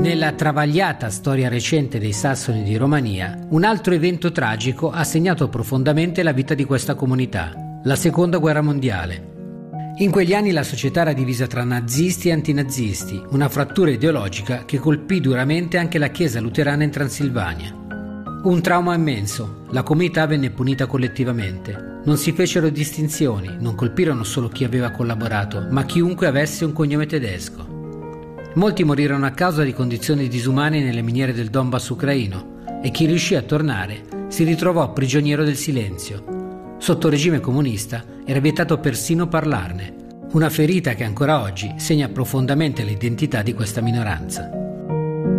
Nella travagliata storia recente dei Sassoni di Romania, un altro evento tragico ha segnato profondamente la vita di questa comunità, la Seconda Guerra Mondiale. In quegli anni la società era divisa tra nazisti e antinazisti, una frattura ideologica che colpì duramente anche la Chiesa luterana in Transilvania. Un trauma immenso, la comunità venne punita collettivamente. Non si fecero distinzioni, non colpirono solo chi aveva collaborato, ma chiunque avesse un cognome tedesco. Molti morirono a causa di condizioni disumane nelle miniere del Donbass ucraino e chi riuscì a tornare si ritrovò prigioniero del silenzio. Sotto regime comunista era vietato persino parlarne, una ferita che ancora oggi segna profondamente l'identità di questa minoranza.